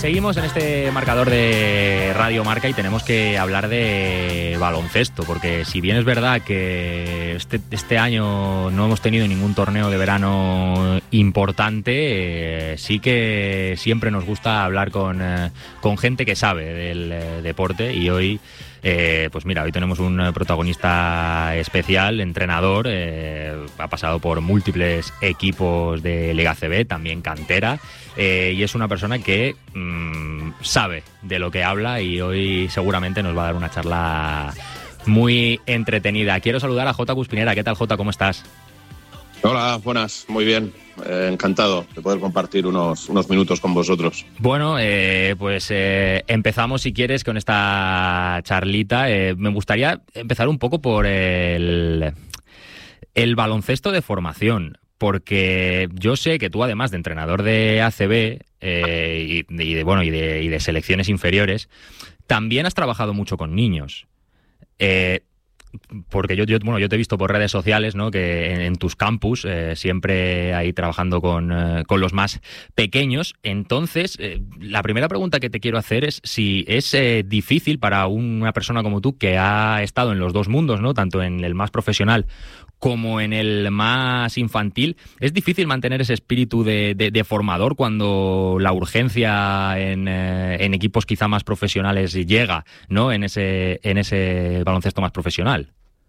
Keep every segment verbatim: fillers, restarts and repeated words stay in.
Seguimos en este marcador de Radio Marca y tenemos que hablar de baloncesto, porque si bien es verdad que este, este año no hemos tenido ningún torneo de verano importante, eh, sí que siempre nos gusta hablar con, eh, con gente que sabe del eh, deporte, y hoy Eh, pues mira, hoy tenemos un protagonista especial, entrenador, eh, ha pasado por múltiples equipos de Liga A C B, también cantera, eh, y es una persona que mmm, sabe de lo que habla, y hoy seguramente nos va a dar una charla muy entretenida. Quiero saludar a Jota Cuspinera. ¿Qué tal, Jota? ¿Cómo estás? Hola, buenas, muy bien. Eh, encantado de poder compartir unos, unos minutos con vosotros. Bueno, eh, pues eh, empezamos, si quieres, con esta charlita. Eh, me gustaría empezar un poco por el, el baloncesto de formación, porque yo sé que tú, además de entrenador de A C B eh, y, y, de, bueno, y, de, y de selecciones inferiores, también has trabajado mucho con niños. Eh, Porque yo, yo, bueno, yo te he visto por redes sociales, ¿no? Que en, en tus campus eh, siempre ahí trabajando con, eh, con los más pequeños. Entonces, eh, la primera pregunta que te quiero hacer es si es eh, difícil para una persona como tú, que ha estado en los dos mundos, ¿no? Tanto en el más profesional como en el más infantil, ¿es difícil mantener ese espíritu de, de, de formador cuando la urgencia en, eh, en equipos quizá más profesionales llega, ¿no? En ese, en ese baloncesto más profesional?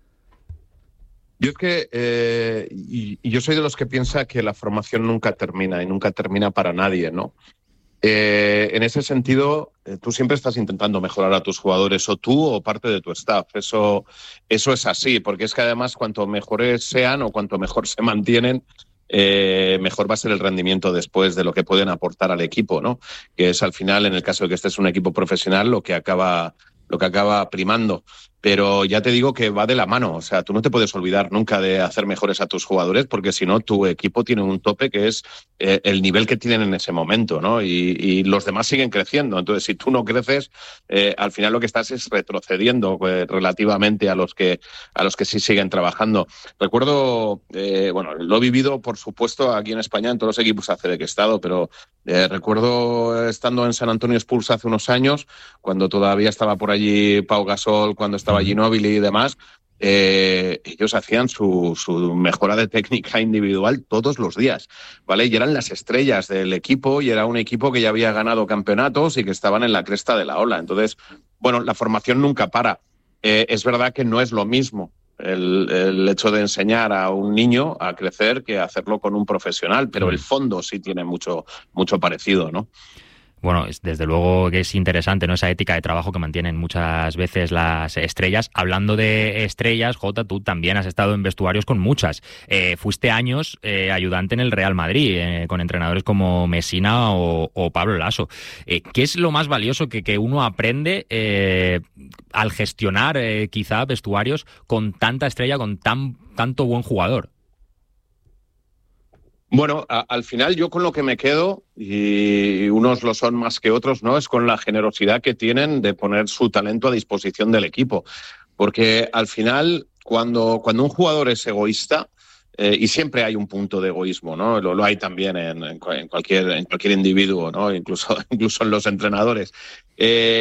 Yo es que eh, y, y yo soy de los que piensa que la formación nunca termina y nunca termina para nadie, ¿no? Eh, en ese sentido, eh, tú siempre estás intentando mejorar a tus jugadores, o tú o parte de tu staff. Eso, eso es así, porque es que además cuanto mejores sean o cuanto mejor se mantienen, eh, mejor va a ser el rendimiento después de lo que pueden aportar al equipo, ¿no? Que es al final, en el caso de que estés en un equipo profesional, lo que acaba, lo que acaba primando. Pero ya te digo que va de la mano. O sea, tú no te puedes olvidar nunca de hacer mejores a tus jugadores, porque si no, tu equipo tiene un tope que es eh, el nivel que tienen en ese momento, ¿no? Y, y los demás siguen creciendo. Entonces, si tú no creces, eh, al final lo que estás es retrocediendo eh, relativamente a los que a los que sí siguen trabajando. Recuerdo, eh, bueno, lo he vivido, por supuesto, aquí en España, en todos los equipos A C B que he estado, pero eh, recuerdo estando en San Antonio Spurs hace unos años, cuando todavía estaba por allí Pau Gasol, cuando estaba Ginóbili y demás, eh, ellos hacían su, su mejora de técnica individual todos los días, ¿vale? Y eran las estrellas del equipo, y era un equipo que ya había ganado campeonatos y que estaban en la cresta de la ola. Entonces, bueno, la formación nunca para. Eh, es verdad que no es lo mismo el, el hecho de enseñar a un niño a crecer que hacerlo con un profesional, pero el fondo sí tiene mucho, mucho parecido, ¿no? Bueno, desde luego que es interesante, ¿no? Esa ética de trabajo que mantienen muchas veces las estrellas. Hablando de estrellas, Jota, tú también has estado en vestuarios con muchas. Eh, fuiste años eh, ayudante en el Real Madrid, eh, con entrenadores como Messina o, o Pablo Lasso. Eh, ¿Qué es lo más valioso que, que uno aprende eh, al gestionar eh, quizá vestuarios con tanta estrella, con tan tanto buen jugador? Bueno, a, al final yo con lo que me quedo, y unos lo son más que otros, ¿no? Es con la generosidad que tienen de poner su talento a disposición del equipo. Porque al final, cuando, cuando un jugador es egoísta, eh, y siempre hay un punto de egoísmo, ¿no? Lo, lo hay también en, en, cualquier, en cualquier individuo, ¿no? Incluso, incluso en los entrenadores. Eh,